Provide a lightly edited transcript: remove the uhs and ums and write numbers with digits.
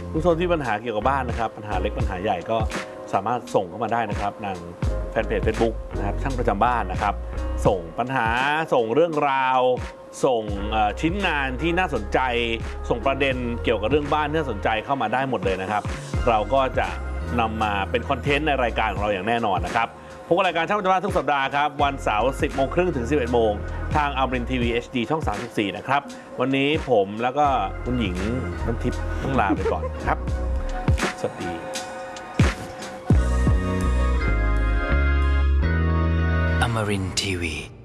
ทุกคนที่ปัญหาเกี่ยวกับบ้านนะครับปัญหาเล็กปัญหาใหญ่ก็สามารถส่งเข้ามาได้นะครับทางแฟนเพจ Facebook นะครับช่างประจำบ้านนะครับส่งปัญหาส่งเรื่องราวส่งชิ้นงานที่น่าสนใจส่งประเด็นเกี่ยวกับเรื่องบ้านที่น่าสนใจเข้ามาได้หมดเลยนะครับเราก็จะนำมาเป็นคอนเทนต์ในรายการของเราอย่างแน่นอนนะครับพบกับรายการช่างประจำบ้านทุกสัปดาห์ครับวันเสาร์ 10:30 ถึง 11 โมงทางอมรินทร์ทีวี HD ช่อง 34 นะครับวันนี้ผมแล้วก็คุณหญิงน้ำทิพย์ต้องลาไปก่อนครับสวัสดี Amarin Tiwi